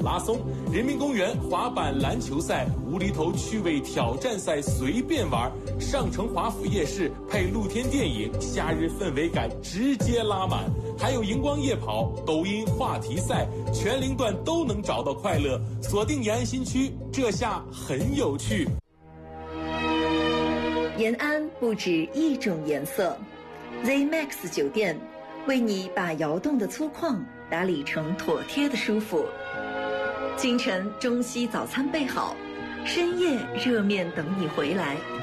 拉松、人民公园滑板篮球赛、无厘头趣味挑战赛随便玩，上城华府夜市配露天电影，夏日氛围感直接拉满。还有荧光夜跑、抖音话题赛，全龄段都能找到快乐。锁定延安新区，这下很有趣。 延安不止一种颜色 ，ZMAX 酒店为你把窑洞的粗犷打理成妥帖的舒服。清晨中西早餐备好，深夜热面等你回来。